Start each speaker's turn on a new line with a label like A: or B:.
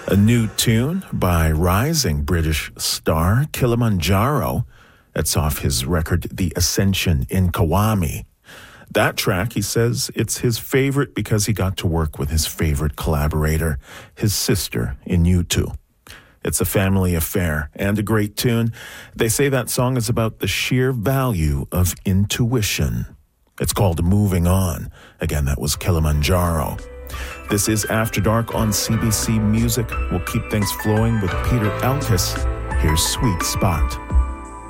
A: A new tune by rising British star Kilimanjaro. That's off his record, The Ascension in Kawami. That track, he says, it's his favorite because he got to work with his favorite collaborator, his sister in U2. It's a family affair and a great tune. They say that song is about the sheer value of intuition. It's called Moving On. Again, that was Kilimanjaro. This is After Dark on CBC Music. We'll keep things flowing with Peter Alkes. Here's Sweet Spot.